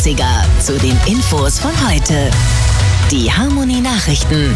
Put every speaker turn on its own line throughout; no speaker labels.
80er zu den Infos von heute. Die Harmony Nachrichten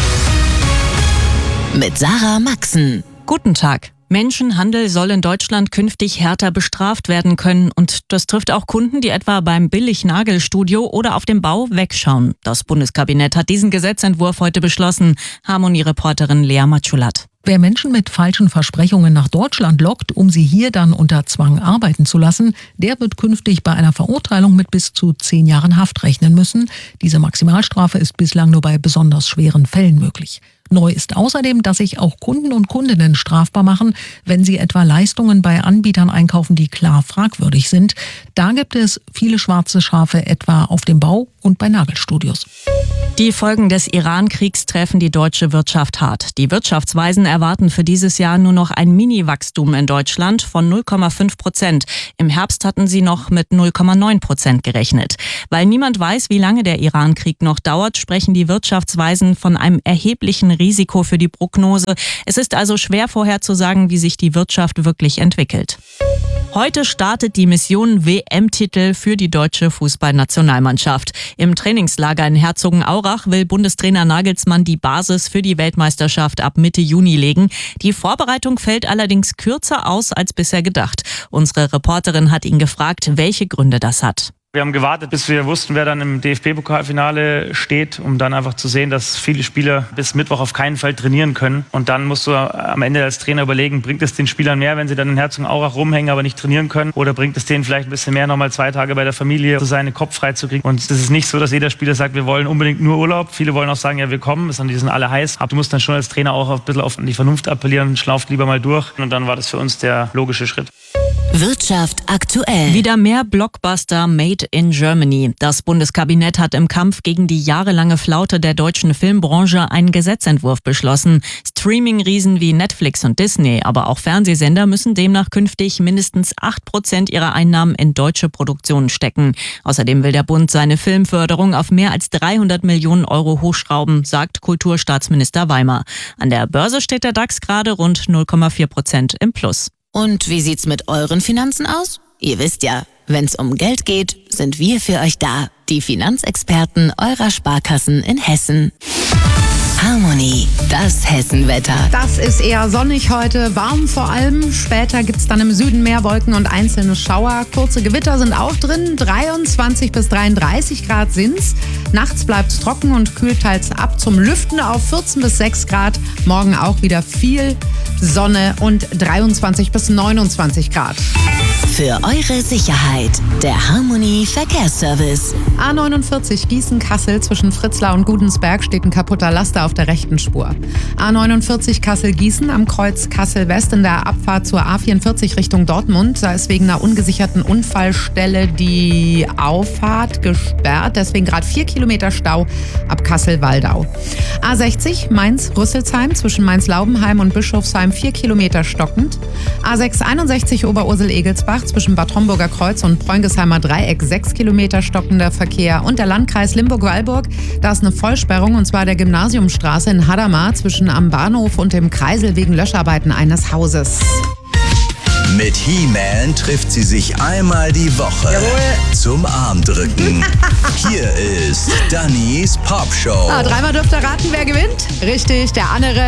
mit Sarah Maxen.
Guten Tag. Menschenhandel soll in Deutschland künftig härter bestraft werden können. Und das trifft auch Kunden, die etwa beim Billig-Nagelstudio oder auf dem Bau wegschauen. Das Bundeskabinett hat diesen Gesetzentwurf heute beschlossen. Harmony-Reporterin Lea Matschulat.
Wer Menschen mit falschen Versprechungen nach Deutschland lockt, um sie hier dann unter Zwang arbeiten zu lassen, der wird künftig bei einer Verurteilung mit bis zu 10 Jahren Haft rechnen müssen. Diese Maximalstrafe ist bislang nur bei besonders schweren Fällen möglich. Neu ist außerdem, dass sich auch Kunden und Kundinnen strafbar machen, wenn sie etwa Leistungen bei Anbietern einkaufen, die klar fragwürdig sind. Da gibt es viele schwarze Schafe, etwa auf dem Bau und bei Nagelstudios.
Die Folgen des Iran-Kriegs treffen die deutsche Wirtschaft hart. Die Wirtschaftsweisen erwarten für dieses Jahr nur noch ein Mini-Wachstum in Deutschland von 0,5%. Im Herbst hatten sie noch mit 0,9% gerechnet. Weil niemand weiß, wie lange der Iran-Krieg noch dauert, sprechen die Wirtschaftsweisen von einem erheblichen Risiko für die Prognose. Es ist also schwer vorherzusagen, wie sich die Wirtschaft wirklich entwickelt. Heute startet die Mission WM-Titel für die deutsche Fußballnationalmannschaft. Im Trainingslager in Herzogenaurach will Bundestrainer Nagelsmann die Basis für die Weltmeisterschaft ab Mitte Juni legen. Die Vorbereitung fällt allerdings kürzer aus als bisher gedacht. Unsere Reporterin hat ihn gefragt, welche Gründe das hat.
Wir haben gewartet, bis wir wussten, wer dann im DFB-Pokalfinale steht, um dann einfach zu sehen, dass viele Spieler bis Mittwoch auf keinen Fall trainieren können. Und dann musst du am Ende als Trainer überlegen, bringt es den Spielern mehr, wenn sie dann in Herzogenaurach rumhängen, aber nicht trainieren können? Oder bringt es denen vielleicht ein bisschen mehr, nochmal 2 Tage bei der Familie seinen Kopf frei zu kriegen? Und es ist nicht so, dass jeder Spieler sagt, wir wollen unbedingt nur Urlaub. Viele wollen auch sagen, ja, wir kommen, die sind alle heiß. Aber du musst dann schon als Trainer auch ein bisschen auf die Vernunft appellieren, schlauft lieber mal durch. Und dann war das für uns der logische Schritt.
Wirtschaft aktuell.
Wieder mehr Blockbuster Made in Germany. Das Bundeskabinett hat im Kampf gegen die jahrelange Flaute der deutschen Filmbranche einen Gesetzentwurf beschlossen. Streaming-Riesen wie Netflix und Disney, aber auch Fernsehsender müssen demnach künftig mindestens 8% ihrer Einnahmen in deutsche Produktionen stecken. Außerdem will der Bund seine Filmförderung auf mehr als 300 Millionen Euro hochschrauben, sagt Kulturstaatsminister Weimer. An der Börse steht der DAX gerade rund 0,4% im Plus.
Und wie sieht's mit euren Finanzen aus? Ihr wisst ja, wenn's um Geld geht, sind wir für euch da. Die Finanzexperten eurer Sparkassen in Hessen. Harmony, das Hessenwetter.
Das ist eher sonnig heute, warm vor allem. Später gibt's dann im Süden mehr Wolken und einzelne Schauer. Kurze Gewitter sind auch drin. 23 bis 33 Grad sind's. Nachts bleibt's trocken und kühlt teils ab zum Lüften auf 14 bis 6 Grad. Morgen auch wieder viel Sonne und 23 bis 29 Grad.
Für eure Sicherheit, der Harmony Verkehrsservice.
A49 Gießen-Kassel zwischen Fritzlar und Gudensberg steht ein kaputter Laster auf der rechten Spur. A49 Kassel-Gießen am Kreuz Kassel-West in der Abfahrt zur A44 Richtung Dortmund. Da ist wegen einer ungesicherten Unfallstelle die Auffahrt gesperrt. Deswegen gerade 4 Kilometer Stau ab Kassel-Waldau. A60 Mainz-Rüsselsheim zwischen Mainz-Laubenheim und Bischofsheim 4 Kilometer stockend. A661 Oberursel-Egelsbach zwischen Bad Homburger Kreuz und Preungesheimer Dreieck 6 Kilometer stockender Verkehr. Und der Landkreis Limburg-Weilburg, da ist eine Vollsperrung und zwar der Gymnasiumstraße in Hadamar zwischen am Bahnhof und dem Kreisel wegen Löscharbeiten eines Hauses.
Mit He-Man trifft sie sich einmal die Woche.
Jawohl.
Zum Armdrücken. Hier ist Dannys Popshow.
3-mal dürft ihr raten, wer gewinnt? Richtig, der andere